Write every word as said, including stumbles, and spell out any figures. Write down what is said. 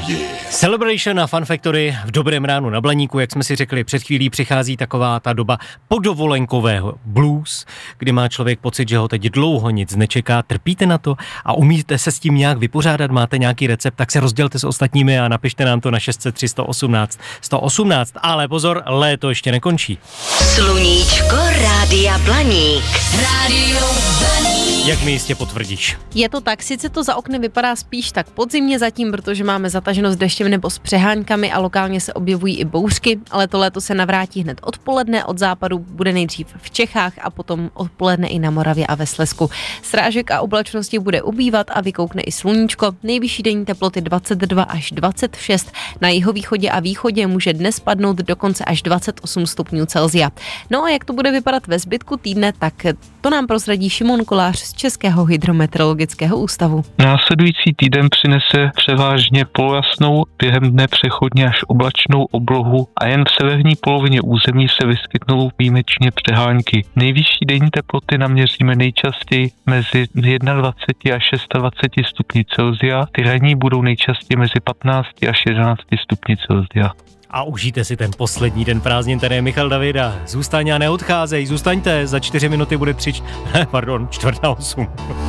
Celebration a Fun Factory v dobrém ránu na Blaníku, jak jsme si řekli před chvílí, přichází taková ta doba podovolenkového blues, kdy má člověk pocit, že ho teď dlouho nic nečeká. Trpíte na to a umíte se s tím nějak vypořádat, máte nějaký recept, tak se rozdělte s ostatními a napište nám to na šest set tři sto osmnáct sto osmnáct. Ale pozor, léto ještě nekončí. Sluníčko Rádia Blaník. Rádio Blaník. Jak mi jistě potvrdíš. Je to tak, sice to za okny vypadá spíš tak podzimně zatím, protože máme zataženo s deštěm nebo s přeháňkami a lokálně se objevují i bouřky, ale to léto se navrátí hned odpoledne, od západu bude nejdřív v Čechách a potom odpoledne i na Moravě a ve Slezsku. Srážek a oblačnosti bude ubývat a vykoukne i sluníčko. Nejvyšší denní teploty dvacet dva až dvacet šest, na jihovýchodě a východě může dnes padnout dokonce až dvacet osm stupňů Celsia. No a jak to bude vypadat ve zbytku týdne, tak to nám prozradí Šimon Kolář z Českého hydrometeorologického ústavu. Následující týden přinese převážně polojasnou, během dne přechodně až oblačnou oblohu a jen v severní polovině území se vyskytnou výjimečně přehánky. Nejvyšší denní teploty naměříme nejčastěji mezi dvacet jedna až dvacet šest stupni Celsia, ty ranní budou nejčastěji mezi patnáct až jedenáct stupni Celsia. A užijte si ten poslední den prázdnin, tady je Michal Davida. Zůstaň a neodcházej, zůstaňte, za čtyři minuty bude tři, pardon, čtvrt na osm.